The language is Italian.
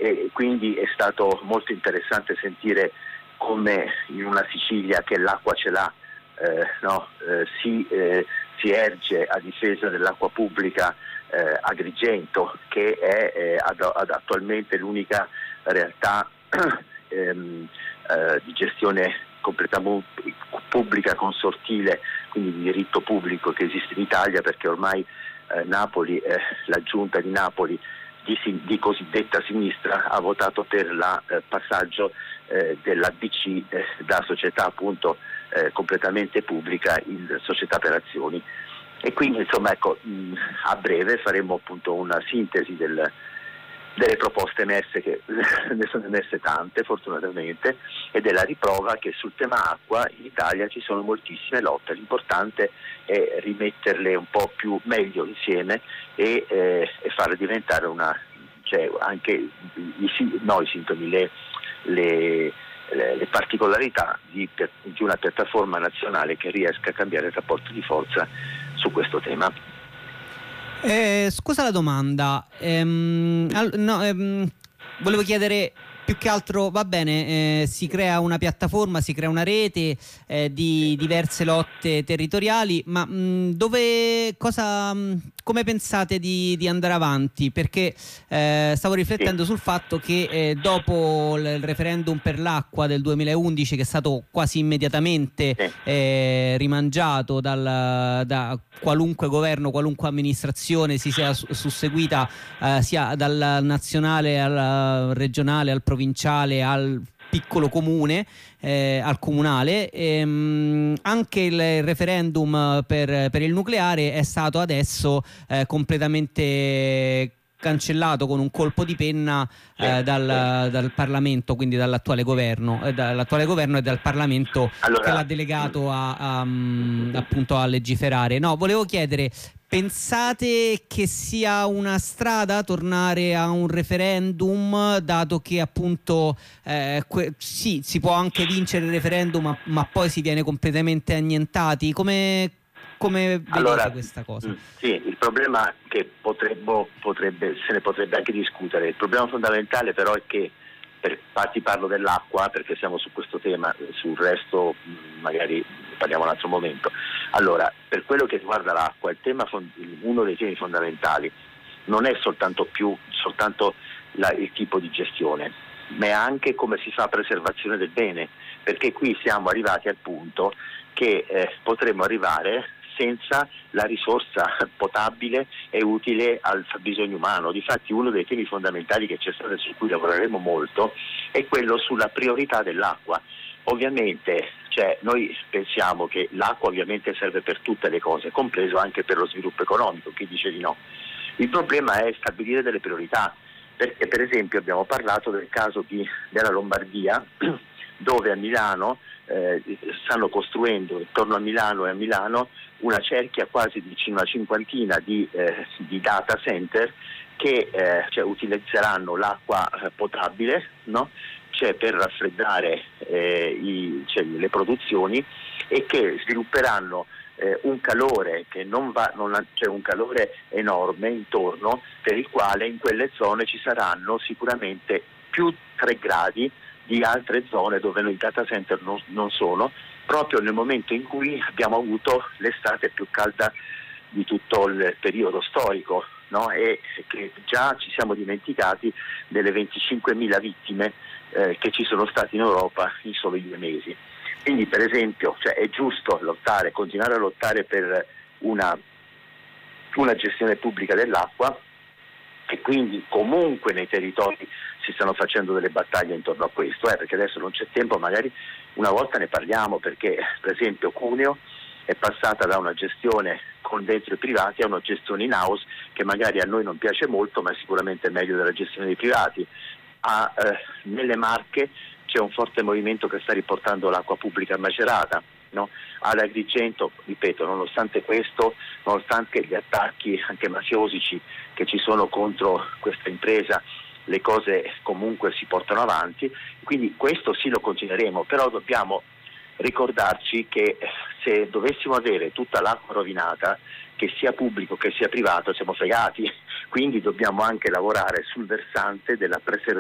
e quindi è stato molto interessante sentire come in una Sicilia che l'acqua ce l'ha, si erge a difesa dell'acqua pubblica Agrigento, che è attualmente l'unica realtà di gestione completamente pubblica consortile, quindi di diritto pubblico, che esiste in Italia, perché ormai Napoli, la giunta di Napoli di cosiddetta sinistra ha votato per il passaggio dell'ABC da società appunto completamente pubblica in società per azioni. E quindi insomma a breve faremo appunto una sintesi delle proposte emerse, che ne sono emerse tante fortunatamente, ed è la riprova che sul tema acqua in Italia ci sono moltissime lotte. L'importante è rimetterle un po' più meglio insieme e farle diventare anche i sintomi, le particolarità di una piattaforma nazionale che riesca a cambiare il rapporto di forza su questo tema. Scusa la domanda, volevo chiedere più che altro, va bene, si crea una piattaforma, si crea una rete di diverse lotte territoriali, ma come pensate di andare avanti? Perché stavo riflettendo sul fatto che dopo il referendum per l'acqua del 2011, che è stato quasi immediatamente rimangiato da qualunque governo, qualunque amministrazione si sia susseguita, sia dal nazionale al regionale al provinciale al piccolo comune, al comunale, anche il referendum per il nucleare è stato adesso completamente cancellato con un colpo di penna dal Parlamento, quindi dall'attuale governo e dal Parlamento, che l'ha delegato appunto a legiferare. No, volevo chiedere, pensate che sia una strada tornare a un referendum, dato che appunto si può anche vincere il referendum, ma poi si viene completamente annientati? Come vedete questa cosa? Sì, il problema che se ne potrebbe anche discutere. Il problema fondamentale però è che, ti parlo dell'acqua perché siamo su questo tema, sul resto magari parliamo un altro momento. Allora, per quello che riguarda l'acqua, uno dei temi fondamentali non è soltanto il tipo di gestione, ma è anche come si fa preservazione del bene, perché qui siamo arrivati al punto che potremmo arrivare senza la risorsa potabile e utile al fabbisogno umano. Difatti uno dei temi fondamentali che c'è stato e su cui lavoreremo molto è quello sulla priorità dell'acqua. Ovviamente noi pensiamo che l'acqua ovviamente serve per tutte le cose, compreso anche per lo sviluppo economico, chi dice di no. Il problema è stabilire delle priorità, perché per esempio abbiamo parlato del caso della Lombardia, dove a Milano stanno costruendo intorno a Milano una cerchia quasi di una cinquantina di data center che utilizzeranno l'acqua potabile, no? Per raffreddare le produzioni, e che svilupperanno un calore che un calore enorme intorno, per il quale in quelle zone ci saranno sicuramente più 3 gradi di altre zone dove i data center non sono, proprio nel momento in cui abbiamo avuto l'estate più calda di tutto il periodo storico, no? E che già ci siamo dimenticati delle 25.000 vittime che ci sono state in Europa in solo 2 mesi. Quindi per esempio è giusto continuare a lottare per una gestione pubblica dell'acqua, e quindi comunque nei territori si stanno facendo delle battaglie intorno a questo, perché adesso non c'è tempo, magari una volta ne parliamo, perché per esempio Cuneo è passata da una gestione con dentro i privati a una gestione in house, che magari a noi non piace molto, ma sicuramente è meglio della gestione dei privati. Nelle Marche c'è un forte movimento che sta riportando l'acqua pubblica a Macerata, no? Ad Agrigento, ripeto, nonostante questo, nonostante gli attacchi anche mafiosi che ci sono contro questa impresa, le cose comunque si portano avanti, quindi questo sì lo continueremo, però dobbiamo ricordarci che se dovessimo avere tutta l'acqua rovinata, che sia pubblico che sia privato, siamo fregati, quindi dobbiamo anche lavorare sul versante della preservazione